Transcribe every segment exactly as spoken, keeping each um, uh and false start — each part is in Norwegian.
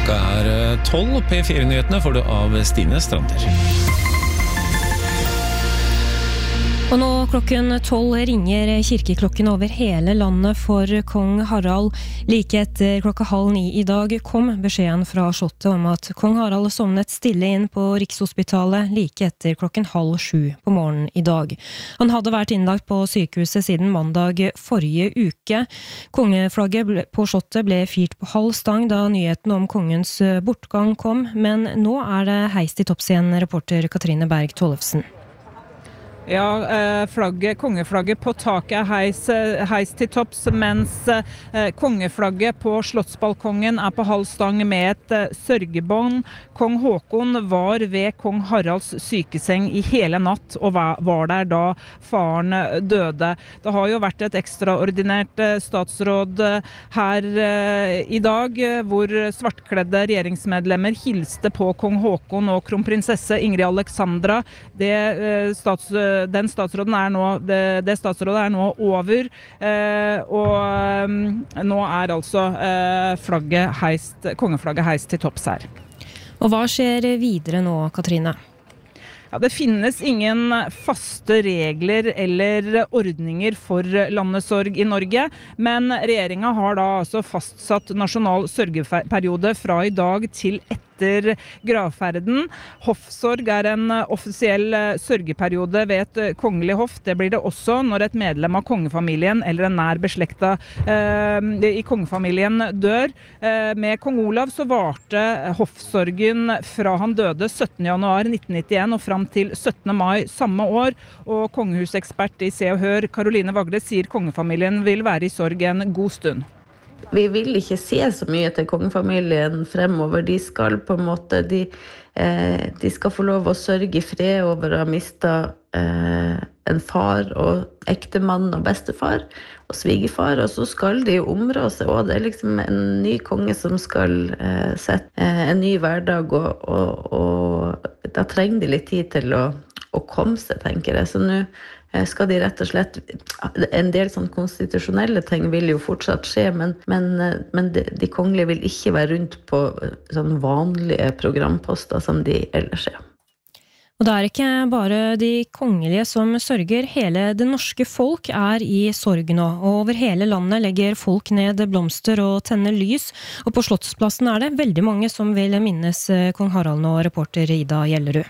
Klokka er tolv, P fire-nyhetene får du av Stine Strander. Og nå klokken tolv ringer kirkeklokken over hele landet for kong Harald. Like etter klokka halv ni i dag kom beskjeden fra slottet om at kong Harald sovnet stille inn på Rikshospitalet like etter klokken halv sju på morgenen i dag. Han hadde vært innlagt på sykehuset siden mandag forrige uke. Kongeflagget på slottet ble firt på halv stang da nyheten om kongens bortgang kom, men nå er det heist i topps igjen, reporter Katrine Berg Tollefsen. Ja, flagget, kongeflagget på taket er heis, heis til topps, mens kongeflagget på slottsbalkongen er på halv stang med et sørgebånd. Kong Håkon var ved kong Haralds sykeseng i hele natt, og var der da faren døde. Det har jo vært et ekstraordinært statsråd her i dag, hvor svartkledde regjeringsmedlemmer hilste på kong Håkon og kronprinsesse Ingrid Alexandra. Det stats Den statsråden er nå, det, det statsrådet er nå over, eh, og um, nå er altså eh, flagget heist, kongeflagget heist til topps her. Og hva skjer videre nå, Katrine? Ja, det finnes ingen faste regler eller ordninger for landesorg i Norge, men regjeringen har da altså fastsatt nasjonal sørgeperiode fra i dag til etter gravferden. Hoffsorg er en offisiell sørgeperiode ved et kongelig hoff. Det blir det også når et medlem av kongefamilien eller en nær beslekta eh, i kongefamilien dør. Eh, med kong Olav så varte hoffsorgen fra han døde syttende januar nitten nittien og fram til syttende mai samme år, og kongehusekspert i Se og Hør, Caroline Vagle, sier kongefamilien vil være i sorg en god stund. Vi vil ikke se så mye til kongefamilien fremover. De skal på en måte, de, eh, de skal få lov å sørge i fred over å ha mistet eh, en far og ektemann og bestefar og svigerfar, og så skal de områ seg, og det er liksom en ny konge som skal eh, sette eh, en ny hverdag, og, og, og da trenger de litt tid til å, å komme seg, tenker jeg. Så nå skal de rett og slett, en del sånn konstitusjonelle ting vil jo fortsatt skje, men, men, men de, de kongelige vil ikke være rundt på sånn vanlige programposter som de ellers er. Og det er ikke bare de kongelige som sørger, hele det norske folk er i sorg nå, og over hele landet legger folk ned blomster og tenner lys, og på Slottsplassen er det veldig mange som vil minnes kong Harald nå, reporter Ida Gjellerud.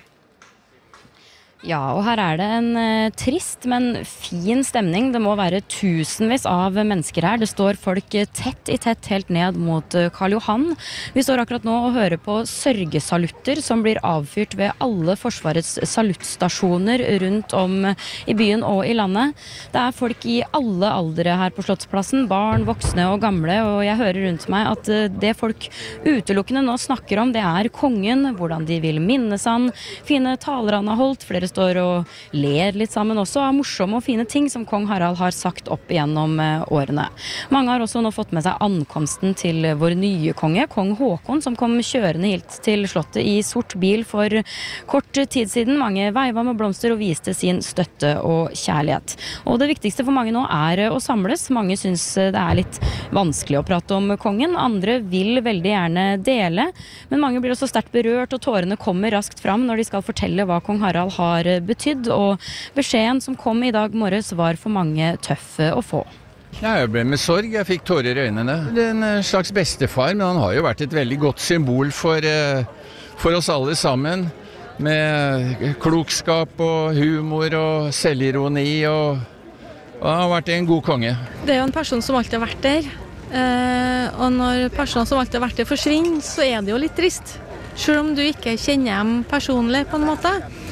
Ja, og her er det en eh, trist, men fin stemning. Det må være tusenvis av mennesker her. Det står folk tett i tett helt ned mot Karl Johan. Vi står akkurat nå og hører på sørgesalutter som blir avfyrt ved alle Forsvarets saluttstasjoner rundt om i byen og i landet. Det er folk i alle aldre her på Slottsplassen, barn, voksne og gamle, og jeg hører rundt meg at det folk utelukkende nå snakker om, det er kongen, hvordan de vil minnes han, fine taler han har holdt, flere står og ler litt sammen også av morsomme og fine ting som kong Harald har sagt opp igjennom årene. Mange har også nå fått med seg ankomsten til vår nye konge, kong Håkon, som kom kjørende hit til slottet i sort bil for kort tid siden. Mange veiva med blomster og viste sin støtte og kjærlighet. Og det viktigste for mange nå er å samles. Mange synes det er litt vanskelig å prate om kongen. Andre vil veldig gjerne dele, men mange blir også sterkt berørt, og tårene kommer raskt fram når de skal fortelle hva kong Harald har betydd, og beskjeden som kom i dag morges var for mange tøff å få. Ja, jeg ble med sorg, jeg fikk tårer i øynene. Det er en slags bestefar, men han har jo vært et veldig godt symbol for, for oss alle sammen, med klokskap og humor og selvironi, og, og han har vært en god konge. Det er jo en person som alltid har vært der, og når personer som alltid har vært der forsvinner, så er det jo litt trist. Selv om du ikke kjenner dem personlig på en måte.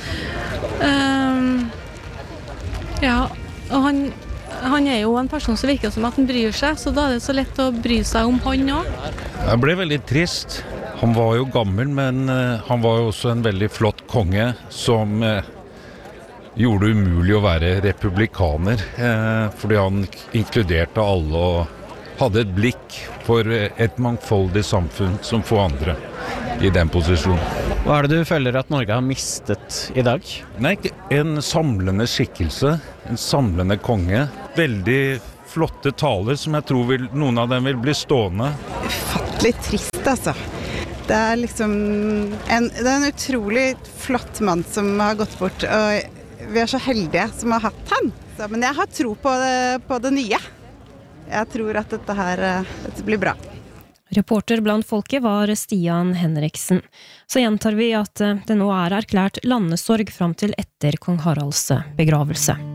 Um, ja, og han, han er jo en person som virker som at han bryr seg, så da er det så lett å bry seg om han også. Jeg ble veldig trist. Han var jo gammel, men uh, han var jo også en veldig flott konge som uh, gjorde det umulig å være republikaner, uh, fordi han inkluderte alle og hadde et blikk for et mangfoldig samfunn som få andre i den posisjonen. Hva er det du føler at Norge har mistet i dag? Nei, en samlende skikkelse, en samlende konge. Veldig flotte taler som jeg tror vil, noen av dem vil bli stående. Ufattelig trist, altså. Det er liksom en, det er en utrolig flott mann som har gått bort, og vi er så heldige som har hatt han. Så, men jeg har tro på det, på det nye. Jeg tror at dette her dette blir bra. Reporter blant folket var Stian Henriksen. Så gjentar vi at det nå er erklært landesorg fram til etter kong Haralds begravelse.